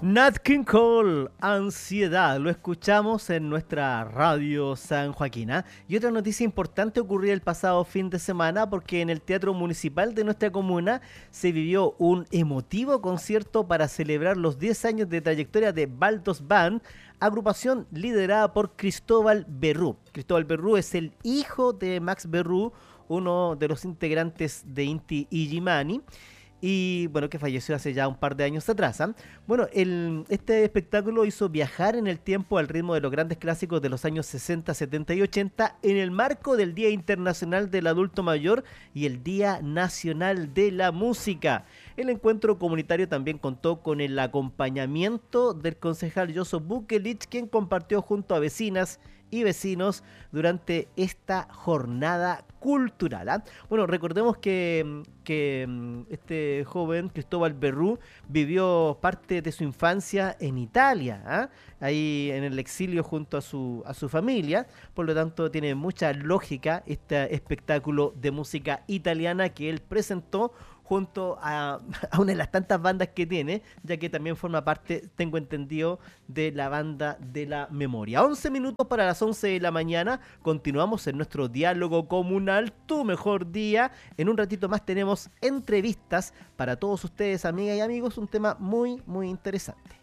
Nat King Cole, Ansiedad, lo escuchamos en nuestra radio San Joaquín. Y otra noticia importante ocurrió el pasado fin de semana porque en el Teatro Municipal de nuestra comuna se vivió un emotivo concierto para celebrar los 10 años de trayectoria de Baldos Band, agrupación liderada por Cristóbal Berrú. Cristóbal Berrú es el hijo de Max Berrú, uno de los integrantes de Inti Illimani, y bueno, que falleció hace ya un par de años atrás. Bueno, este espectáculo hizo viajar en el tiempo al ritmo de los grandes clásicos de los años 60, 70 y 80 en el marco del Día Internacional del Adulto Mayor y el Día Nacional de la Música. El encuentro comunitario también contó con el acompañamiento del concejal Joso Bukelich, quien compartió junto a vecinas y vecinos durante esta jornada cultural. Bueno, recordemos que este joven, Cristóbal Berrú, vivió parte de su infancia en Italia, ahí en el exilio junto a su familia, por lo tanto tiene mucha lógica este espectáculo de música italiana que él presentó junto a una de las tantas bandas que tiene, ya que también forma parte, tengo entendido, de la banda de la memoria. 11 minutos para las 11 de la mañana, continuamos en nuestro diálogo comunal, tu mejor día. En un ratito más tenemos entrevistas para todos ustedes, amigas y amigos, un tema muy, muy interesante.